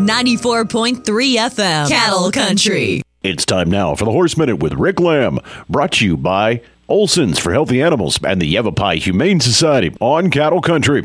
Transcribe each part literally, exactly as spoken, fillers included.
ninety-four point three F M, Cattle Country. It's time now for the Horse Minute with Rick Lamb, brought to you by Olson's for Healthy Animals and the Yavapai Humane Society on Cattle Country.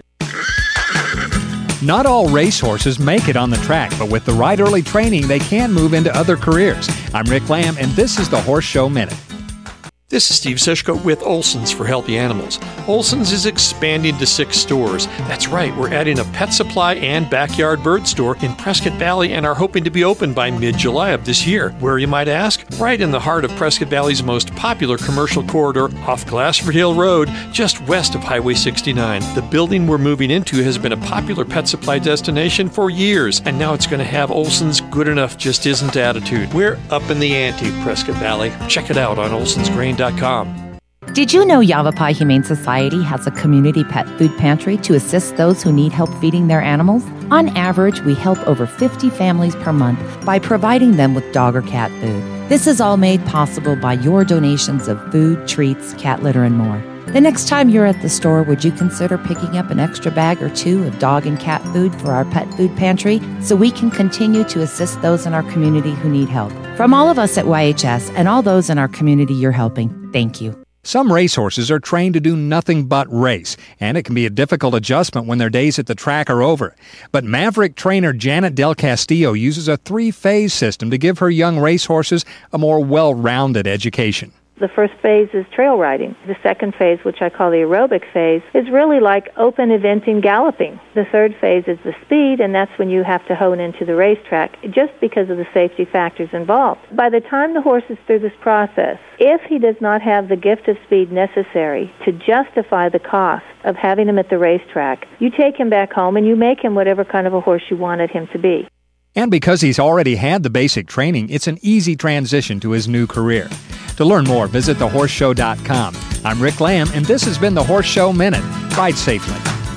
Not all racehorses make it on the track, but with the right early training, they can move into other careers. I'm Rick Lamb, and this is the Horse Show Minute. This is Steve Sishko with Olson's for Healthy Animals. Olson's is expanding to six stores. That's right, we're adding a pet supply and backyard bird store in Prescott Valley and are hoping to be open by mid-July of this year. Where, you might ask? Right in the heart of Prescott Valley's most popular commercial corridor off Glassford Hill Road, just west of Highway sixty-nine. The building we're moving into has been a popular pet supply destination for years, and now it's going to have Olson's good enough just isn't attitude. We're up in the ante, Prescott Valley. Check it out on olsons grain dot com. Did you know Yavapai Humane Society has a community pet food pantry to assist those who need help feeding their animals? On average, we help over fifty families per month by providing them with dog or cat food. This is all made possible by your donations of food, treats, cat litter, and more. The next time you're at the store, would you consider picking up an extra bag or two of dog and cat food for our pet food pantry so we can continue to assist those in our community who need help? From all of us at Y H S and all those in our community you're helping, thank you. Some racehorses are trained to do nothing but race, and it can be a difficult adjustment when their days at the track are over. But Maverick trainer Janet Del Castillo uses a three-phase system to give her young racehorses a more well-rounded education. The first phase is trail riding. The second phase, which I call the aerobic phase, is really like open eventing galloping. The third phase is the speed, and that's when you have to hone into the racetrack just because of the safety factors involved. By the time the horse is through this process, if he does not have the gift of speed necessary to justify the cost of having him at the racetrack, you take him back home and you make him whatever kind of a horse you wanted him to be. And because he's already had the basic training, it's an easy transition to his new career. To learn more, visit the horse show dot com. I'm Rick Lamb, and this has been the Horse Show Minute. Ride safely.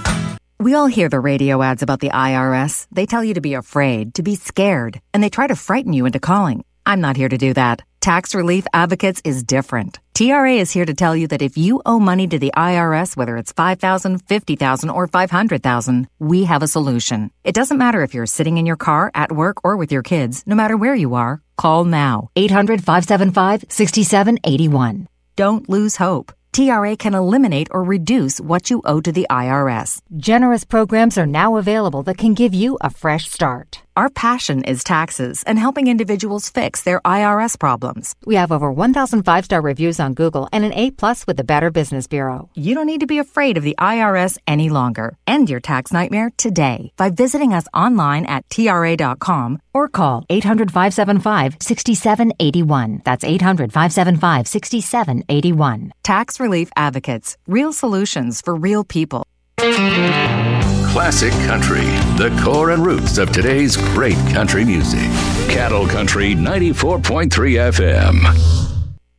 We all hear the radio ads about the I R S. They tell you to be afraid, to be scared, and they try to frighten you into calling. I'm not here to do that. Tax Relief Advocates is different. T R A is here to tell you that if you owe money to the I R S, whether it's five thousand dollars, fifty thousand dollars, or five hundred thousand dollars, we have a solution. It doesn't matter if you're sitting in your car, at work, or with your kids. No matter where you are, call now. eight hundred, five seven five, six seven eight one. Don't lose hope. T R A can eliminate or reduce what you owe to the I R S. Generous programs are now available that can give you a fresh start. Our passion is taxes and helping individuals fix their I R S problems. We have over one thousand five-star reviews on Google and an A plus with the Better Business Bureau. You don't need to be afraid of the I R S any longer. End your tax nightmare today by visiting us online at T R A dot com or call eight hundred, five seven five, six seven eight one. That's eight hundred, five seven five, six seven eight one. Tax Relief Advocates. Real solutions for real people. Classic country, the core and roots of today's great country music. Cattle Country ninety-four point three F M.